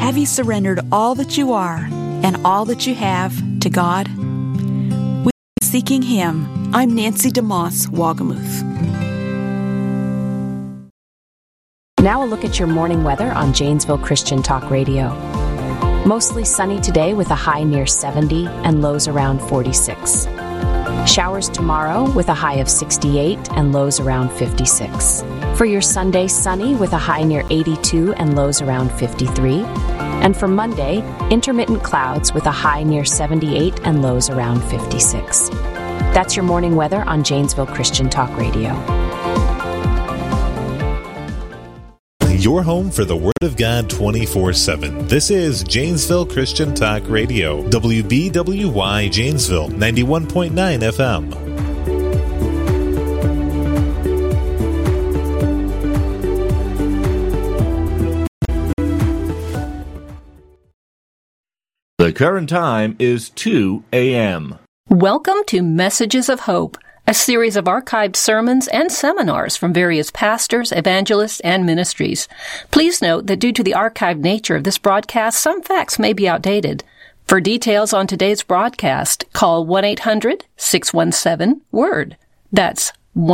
Have you surrendered all that you are and all that you have to God? With Seeking Him, I'm Nancy DeMoss Wagamuth. Now a look at your morning weather on Janesville Christian Talk Radio. Mostly sunny today with a high near 70 and lows around 46. Showers tomorrow with a high of 68 and lows around 56. For your Sunday, sunny with a high near 82 and lows around 53. And for Monday, intermittent clouds with a high near 78 and lows around 56. That's your morning weather on Janesville Christian Talk Radio. Your home for the Word of God 24/7. This is Janesville Christian Talk Radio. WBWY Janesville, 91.9 FM. The current time is 2 a.m. Welcome to Messages of Hope, a series of archived sermons and seminars from various pastors, evangelists, and ministries. Please note that due to the archived nature of this broadcast, some facts may be outdated. For details on today's broadcast, call 1-800-617-WORD. That's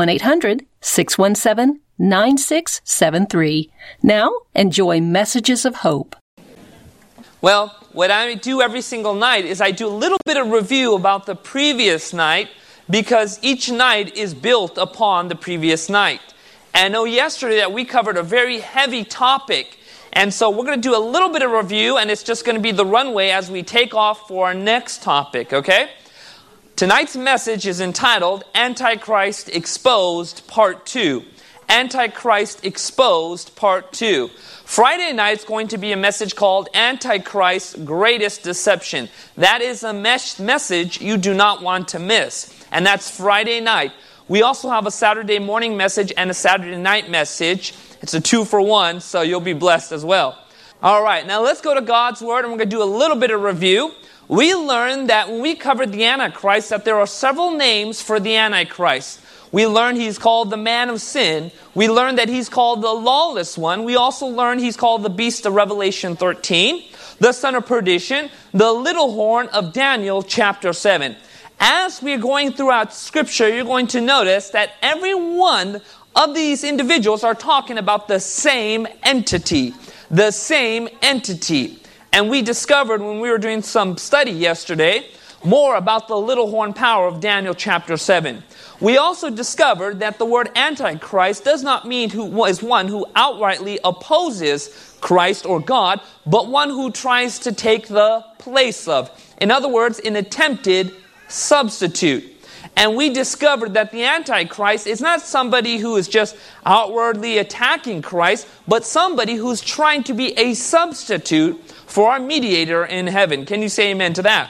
1-800-617-9673. Now, enjoy Messages of Hope. Well, what I do every single night is I do a little bit of review about the previous night, because each night is built upon the previous night. And I know yesterday that we covered a very heavy topic, and so we're going to do a little bit of review, and it's just going to be the runway as we take off for our next topic, okay? Tonight's message is entitled Antichrist Exposed Part 2. Antichrist Exposed Part 2. Friday night is going to be a message called Antichrist's Greatest Deception. That is a message you do not want to miss. And that's Friday night. We also have a Saturday morning message and a Saturday night message. It's a 2-for-1, so you'll be blessed as well. All right, now let's go to God's Word, and we're going to do a little bit of review. We learned that when we covered the Antichrist, that there are several names for the Antichrist. We learned he's called the man of sin. We learned that he's called the lawless one. We also learned he's called the beast of Revelation 13, the son of perdition, the little horn of Daniel chapter 7. As we are going throughout Scripture, you're going to notice that every one of these individuals are talking about the same entity. The same entity. And we discovered when we were doing some study yesterday more about the little horn power of Daniel chapter 7. We also discovered that the word Antichrist does not mean who is one who outrightly opposes Christ or God, but one who tries to take the place of. In other words, an attempted substitute. And we discovered that the Antichrist is not somebody who is just outwardly attacking Christ, but somebody who's trying to be a substitute for our mediator in heaven. Can you say amen to that?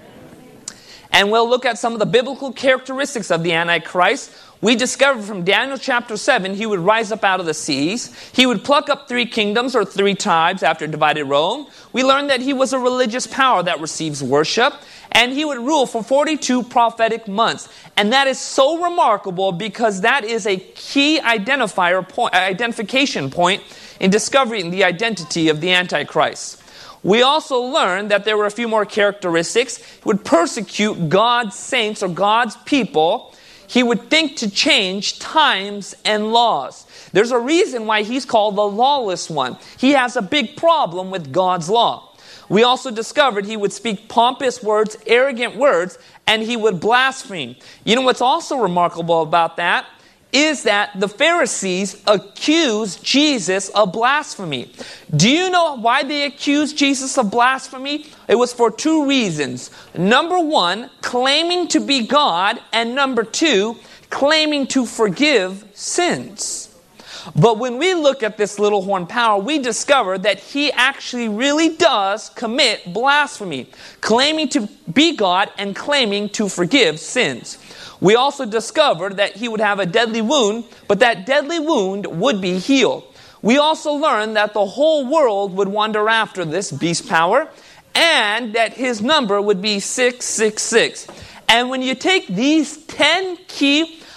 And we'll look at some of the biblical characteristics of the Antichrist. We discovered from Daniel chapter 7, he would rise up out of the seas. He would pluck up 3 kingdoms or 3 tribes after divided Rome. We learned that he was a religious power that receives worship. And he would rule for 42 prophetic months. And that is so remarkable because that is a key identification point in discovering the identity of the Antichrist. We also learned that there were a few more characteristics. He would persecute God's saints or God's people. He would think to change times and laws. There's a reason why he's called the lawless one. He has a big problem with God's law. We also discovered he would speak pompous words, arrogant words, and he would blaspheme. You know what's also remarkable about that is that the Pharisees accused Jesus of blasphemy. Do you know why they accused Jesus of blasphemy? It was for 2 reasons. Number 1, claiming to be God, and number 2, claiming to forgive sins. But when we look at this little horn power, we discover that he actually really does commit blasphemy, claiming to be God and claiming to forgive sins. We also discovered that he would have a deadly wound, but that deadly wound would be healed. We also learned that the whole world would wander after this beast power, and that his number would be 666. And when you take these 10 key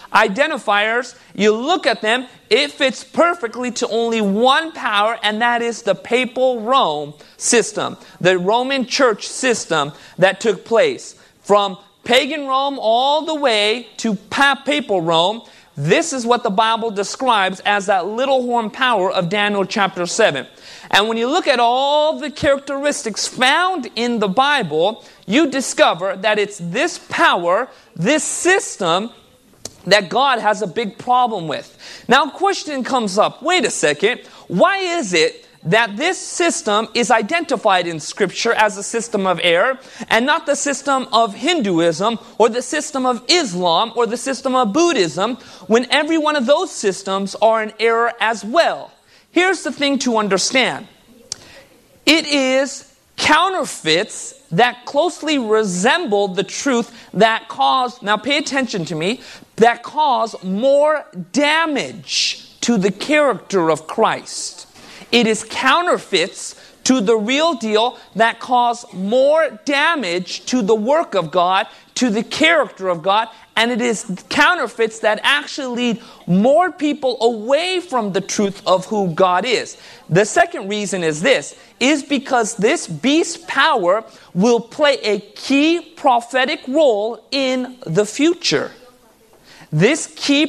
identifiers, you look at them, it fits perfectly to only one power, and that is the papal Rome system, the Roman church system that took place. From pagan Rome all the way to papal Rome, this is what the Bible describes as that little horn power of Daniel chapter 7. And when you look at all the characteristics found in the Bible, you discover that it's this power, this system, that God has a big problem with. Now, a question comes up, wait a second, why is it that this system is identified in Scripture as a system of error and not the system of Hinduism or the system of Islam or the system of Buddhism when every one of those systems are in error as well? Here's the thing to understand. It is counterfeits that closely resemble the truth that cause, now pay attention to me, that cause more damage to the character of Christ. It is counterfeits to the real deal that cause more damage to the work of God, to the character of God, and it is counterfeits that actually lead more people away from the truth of who God is. The second reason is this, is because this beast power will play a key prophetic role in the future. This key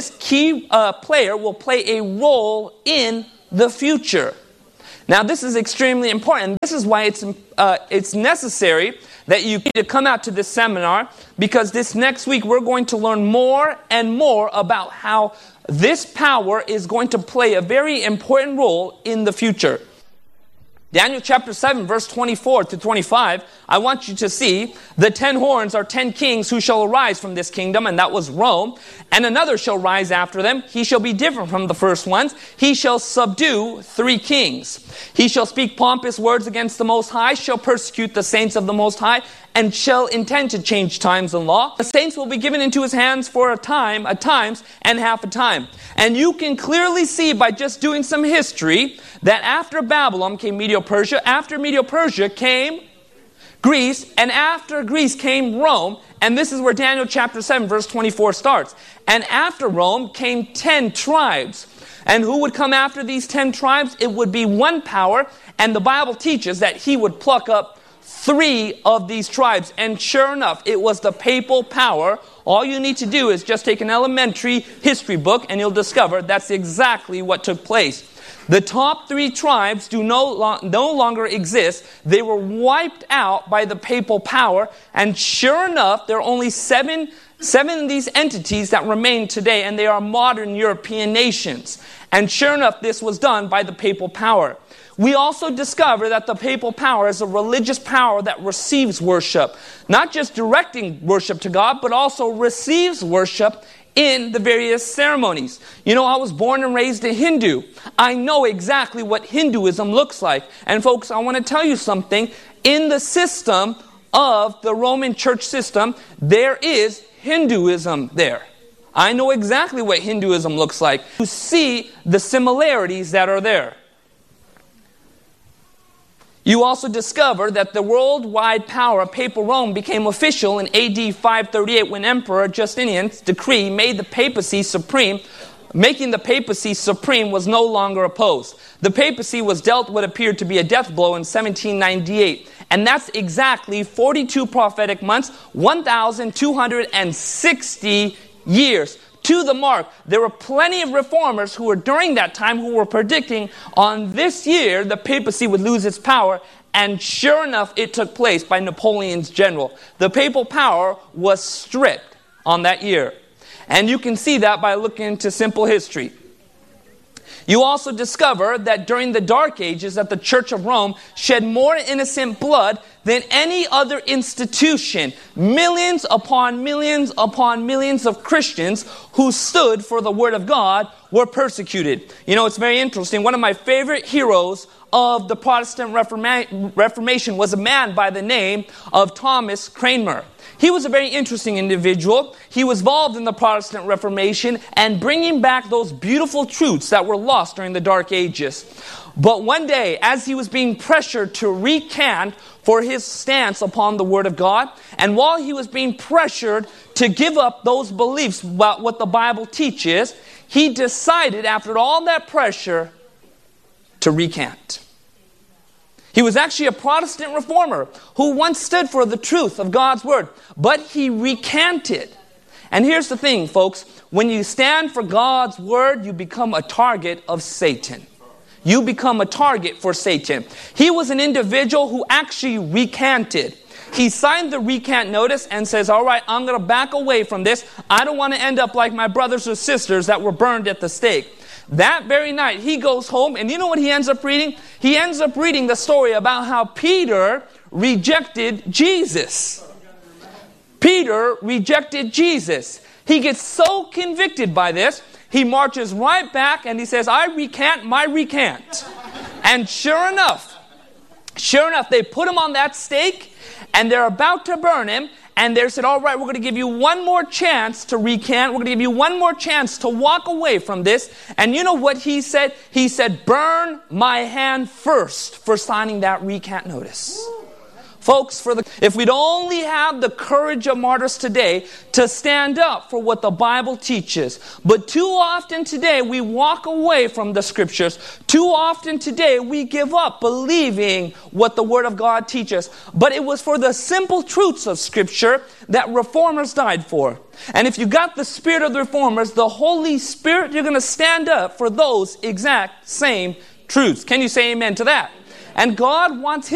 player will play a role in the future. Now, this is extremely important. This is why it's necessary that you need to come out to this seminar, because this next week we're going to learn more and more about how this power is going to play a very important role in the future. Daniel chapter 7, verse 24 to 25, I want you to see the 10 horns are 10 kings who shall arise from this kingdom, and that was Rome. And another shall rise after them. He shall be different from the first ones. He shall subdue 3 kings. He shall speak pompous words against the Most High, shall persecute the saints of the Most High, and shall intend to change times and law. The saints will be given into his hands for a time, a times, and half a time. And you can clearly see by just doing some history that after Babylon came Medo-Persia, after Medo-Persia came Greece, and after Greece came Rome, and this is where Daniel chapter 7 verse 24 starts. And after Rome came 10 tribes. And who would come after these 10 tribes? It would be one power, and the Bible teaches that he would pluck up 3 of these tribes. And sure enough, it was the papal power. All you need to do is just take an elementary history book and you'll discover that's exactly what took place. The top 3 tribes do no longer exist. They were wiped out by the papal power. And sure enough, there are only 7 of these entities that remain today, and they are modern European nations. And sure enough, this was done by the papal power. We also discover that the papal power is a religious power that receives worship. Not just directing worship to God, but also receives worship in the various ceremonies. You know, I was born and raised a Hindu. I know exactly what Hinduism looks like. And folks, I want to tell you something. In the system of the Roman church system, there is Hinduism there. I know exactly what Hinduism looks like. You see the similarities that are there. You also discover that the worldwide power of papal Rome became official in AD 538 when Emperor Justinian's decree made the papacy supreme. Making the papacy supreme was no longer opposed. The papacy was dealt what appeared to be a death blow in 1798. And that's exactly 42 prophetic months, 1,260 years. To the mark. There were plenty of reformers who were during that time who were predicting on this year the papacy would lose its power, and sure enough it took place by Napoleon's general. The papal power was stripped on that year. And you can see that by looking into simple history. You also discover that during the Dark Ages that the Church of Rome shed more innocent blood than any other institution. Millions upon millions upon millions of Christians who stood for the Word of God were persecuted. You know, it's very interesting. One of my favorite heroes of the Protestant Reformation was a man by the name of Thomas Cranmer. He was a very interesting individual. He was involved in the Protestant Reformation and bringing back those beautiful truths that were lost during the Dark Ages. But one day, as he was being pressured to recant for his stance upon the Word of God, and while he was being pressured to give up those beliefs about what the Bible teaches, he decided, after all that pressure, to recant. He was actually a Protestant reformer who once stood for the truth of God's Word, but he recanted. And here's the thing, folks. When you stand for God's Word, you become a target of Satan. You become a target for Satan. He was an individual who actually recanted. He signed the recant notice and says, all right, I'm going to back away from this. I don't want to end up like my brothers or sisters that were burned at the stake. That very night, he goes home, and you know what he ends up reading? He ends up reading the story about how Peter rejected Jesus. Peter rejected Jesus. He gets so convicted by this, he marches right back and he says, I recant my recant. And sure enough, they put him on that stake and they're about to burn him. And they said, all right, we're going to give you one more chance to recant. We're going to give you one more chance to walk away from this. And you know what he said? He said, burn my hand first for signing that recant notice. Folks, if we'd only have the courage of martyrs today to stand up for what the Bible teaches. But too often today we walk away from the Scriptures. Too often today we give up believing what the Word of God teaches. But it was for the simple truths of Scripture that reformers died for. And if you got the spirit of the reformers, the Holy Spirit, you're going to stand up for those exact same truths. Can you say amen to that? And God wants His